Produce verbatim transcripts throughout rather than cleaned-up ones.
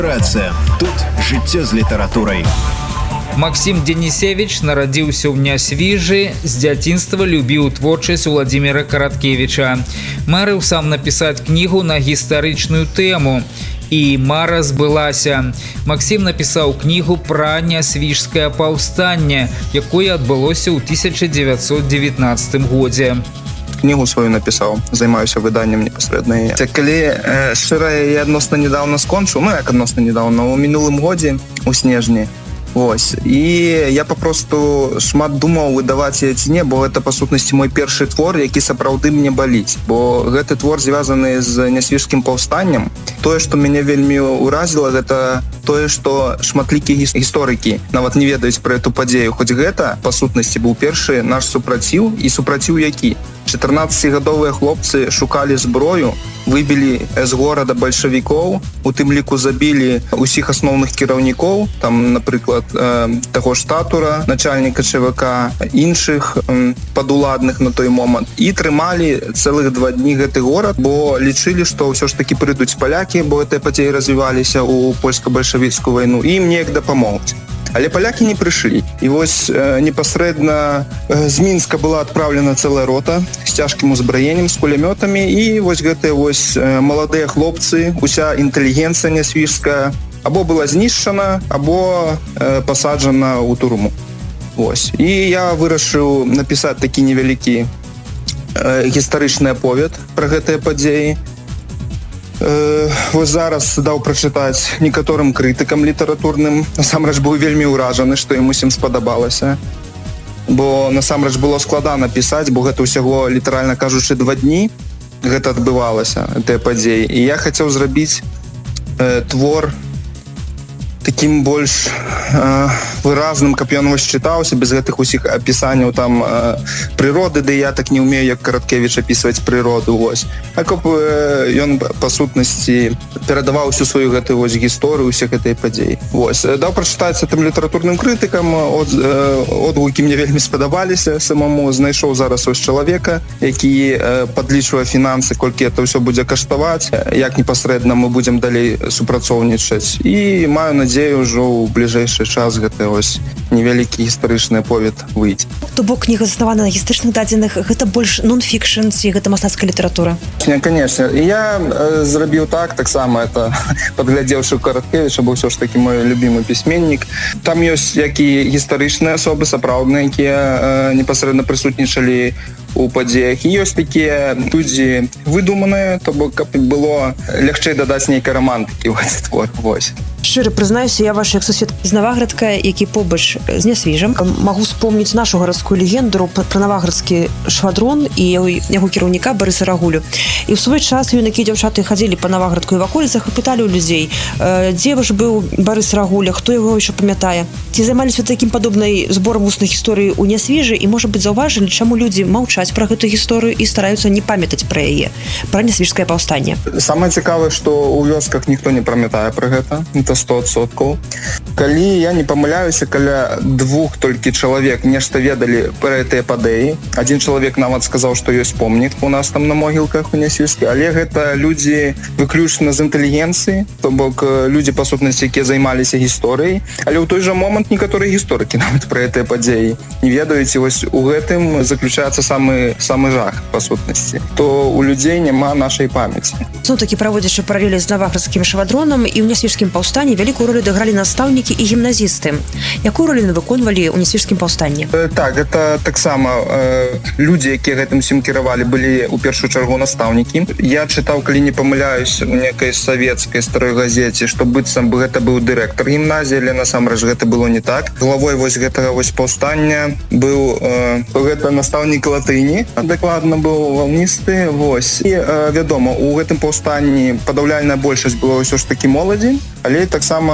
Праца. Тут жыццё з літаратурай. Максим Денисевич нарадзіўся ў Нясвіжы, з дзяцінства любіў творчасць Уладзіміра Караткевіча. Марыў сам напісаць кнігу на гістарычную тэму. І мара збылася. Максим напісаў кнігу пра Нясвіжскае паўстанне, якое адбылося ў тысяча дзевяцьсот дзевятнаццатым годзе. Кнігу сваю напісаў, займаюся выданнем непасрэдна. Калі э, шчыра, я адносна недавно скончыў, ну як адносна недавно, у мінулым годзе, у снежні. Вось. І я папросту шмат думаў выдаваць яе ці не, бо гэта па сутнасці мой першы твор, які сапраўды мне баліць. Бо гэты твор звязаны з Нясвіжскім паўстаннем. Тое, што мяне вельмі ўразіла, гэта тое, што шматлікія гісторыкі нават не ведаюць пра эту падзею. Хоць гэта, па сутнасці, быў першы наш супраціў, і супраціў які? чатырнаццацігадовыя хлопцы шукалі зброю, выбілі з горада бальшавікоў, у тым ліку забілі ўсіх асноўных кіраўнікоў, там, напрыклад, э, таго ж Татура, начальніка ЧВК, іншых э, падуладных на той момант, і трымалі цэлых два дні гэты горад, бо лічылі, што ўсё ж такі прыйдуць палякі, бо гэтыя падзеі развіваліся ў польска-бальшавіцкую вайну, і ім неяк дапамогуць. Але палякі не прыйшлі. І вось э, непасрэдна э, з Мінска была адпраўлена цэлая рота з цяжкім узбраеннем, з кулямётамі, і вось гэтыя вось э, маладыя хлопцы, уся інтэлігенцыя нясвіжская або была знішчана, або э, пасаджана ў турму. Вось. І я вырашыў напісаць такі невялікі э, гістарычны аповед пра гэтыя падзеі. Э, вось зараз даў прачытаць некаторым крытыкам літаратурным. Насамрэч быў вельмі ўражаны, што ім усім спадабалася. Бо насамрэч было складана пісаць, бо гэта ўсяго, літаральна кажучы, два дні гэта адбывалася, гэтыя падзеі. І я хацеў зрабіць э, твор таким больш э, выразным, каб ён вось чытаўся, без гэтых усіх апісанняў там э, прыроды, ды я так не ўмею, як Караткевіч апісваць прыроду, вось. А каб э, ён, па сутнасці, перадаваў усю сваю гэтую вось гісторыю, усе гэтыя падзеі. Вось. Даў прачытаць тым літаратурным крытыкам, от, э, одгукі мне вельмі спадабаліся самому, знайшоў зараз ось чалавека, які э, падлічвае фінансы, колькі это ўсё будзе каштаваць, як непасрэдна мы будзем далей супрацоўнічаць. І маю надзею, ўжо ў бліжэйшы час гэта ось невялікі гістарычны аповед выйдзе. То бок кніга заснавана на гістарычных дадзеных, гэта больш нон-фікшн ці гэта мастацкая літаратура? Не, конечно. І я э, зрабіў так, таксама это падглядзеўшы Караткевіча, бо ўсё ж такі мой любімы пісьменнік. Там ёсць як і гістарычныя асобы, сапраўдныя, якія э, непасрэдна прысутнічалі у падзеях. І ёсць такія людзі выдуманыя, то бок каб было лягчэй дадаць нейкай романтыкі ў гэты твор. Вось. Шчыра прызнаюся, я ваш як сусед з Наваградка, які побач з Нясвіжам. Магу спомніць нашу гарадскую легенду пра наваградскі швадрон і яго кіраўніка Барыса Рагулю. І ў свой час юнакі дзяўчаты хадзілі па Наваградку і в аколіцах і пыталі ў людзей, дзе ж быў Барыс Рагуля, хто яго яшчэ памятае. Ці займаліся такім падобнай зборам вусных гісторый у Нясвіжы і, можа быць, заўважылі, чаму людзі маўчаць пра гэту гісторыю і стараюцца не памятаць пра яе, пра Нясвіжскае паўстанне. Самае цікавае, што ў вёсках ніхто не памятае пра гэта. Это сто адсоткаў. Калі я не памыляюся, каля двух толькі чалавек нешта ведалі пра гэтыя падзеі. Адзін чалавек нават сказаў, што ёсць помнік у нас там на могілках у Нясвіжскі, але гэта людзі выключна з інтэлігенцыі, то бок людзі, па сутнасці, якія займаліся гісторыяй, але ў той жа момант некаторыя гісторыкі нават пра гэтыя падзеі не ведаюць, і вось у гэтым заключаецца самы, самы жах, па сутнасці. То у людзей няма нашай памяці. Зноў-такі, праводзячы паралелі з наваградскім швадронам і ў Нясвіжскім паўстанні вялікую ролю дагралі настаўнікі і гімназісты. Якую ролю яны выконвалі ў Нясвіжскім паўстанні? Э, так, гэта таксама э, людзі, якія гэтым усім кіравалі, былі ў першую чаргу настаўнікі. Я чытаў, калі не памыляюсь, у некай савецкай старой газеце, што быццам бы гэта быў дырэктар гімназіі, але насамрэч гэта было не так. Главой вось гэтага вось паўстання быў э, гэта настаўнік латыні, дакладна быў валністы, вось. І э, вядома, у гэтым паўстанні падаўляльная большасць была ўсё ж такі моладзі, але таксама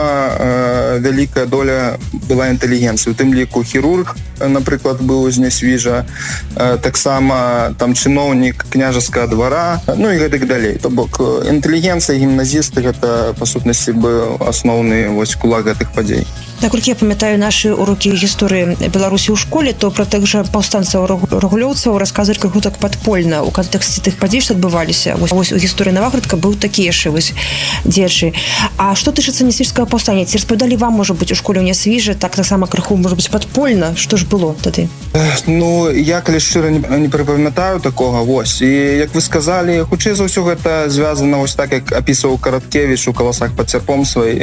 э, вялікая доля была інтэлігенцыі. У тым ліку хірург, напрыклад, быў з Нясвіжа, э, таксама там чыноўнік княжаскага двара, ну і гэтак далей. То бок інтэлігенцыя, гімназісты, гэта, па сутнасці, быў асноўны вось кулак гэтых падзей. Наколькі я памятаю нашы урокі гісторыі Беларусі ў школе, то пра тых жа паўстанцаў рагулёўцаў расказваць крыху так падпольна ў кантэксце тых падзей, што адбываліся. Вось, вось у гісторыі Наваградка быў такі яшчэ вось дзеячы. А што тычыцца нясвіжскага паўстання? Ці распавядалі вам, можа быць, у школе ў Нясвіжы так таксама крыху, можа быць, падпольна? Што ж было тады? Ну, я калі шчыра не, не прыпамятаю такога, вось. І як вы сказалі, хутчэй за ўсё гэта звязана вось так, як апісваў Караткевіч у «Каласах пад цярпом» сваёй